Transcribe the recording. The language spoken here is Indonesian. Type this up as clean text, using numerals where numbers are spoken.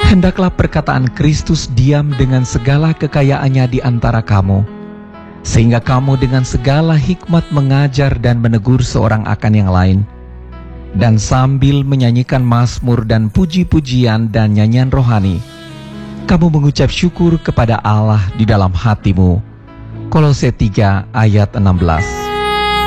Hendaklah perkataan Kristus diam dengan segala kekayaannya di antara kamu, sehingga kamu dengan segala hikmat mengajar dan menegur seorang akan yang lain, dan sambil menyanyikan mazmur dan puji-pujian dan nyanyian rohani, kamu mengucap syukur kepada Allah di dalam hatimu. Kolose 3 ayat 16.